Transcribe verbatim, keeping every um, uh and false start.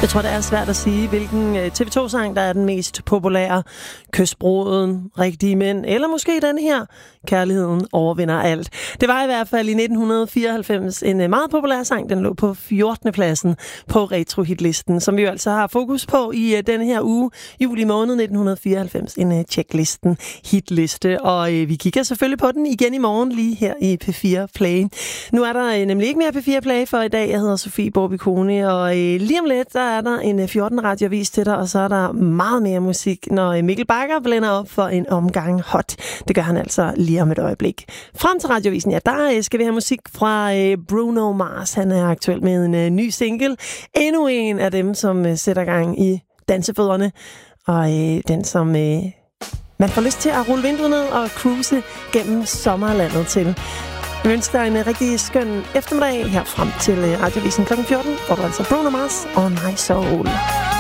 Jeg tror, det er svært at sige, hvilken T V to-sang, der er den mest populære. Kysbruden, Rigtige Mænd, eller måske den her, Kærligheden overvinder alt. Det var i hvert fald i nitten fireoghalvfems en meget populær sang. Den lå på fjortende pladsen på retro-hitlisten, som vi jo altså har fokus på i denne her uge, juli måned nitten fireoghalvfems, en checklisten hitliste. Og vi kigger selvfølgelig på den igen i morgen, lige her i P fire Play. Nu er der nemlig ikke mere P fire Play for i dag. Jeg hedder Sofie Borbikone, og lige om lidt, der er der en fjorten radioavis til dig, og så er der meget mere musik, når Mikkel Bakker blænder op for en omgang hot. Det gør han altså lige om et øjeblik. Frem til radiovisen, ja, der skal vi have musik fra Bruno Mars. Han er aktuel med en ny single. Endnu en af dem, som sætter gang i dansefødderne, og den, som man får lyst til at rulle vinduet ned og cruise gennem sommerlandet til. Jeg ønsker dig en rigtig skøn eftermiddag her frem til radiovisen klokken fjorten, hvor du altså Bruno Mars og My Soul.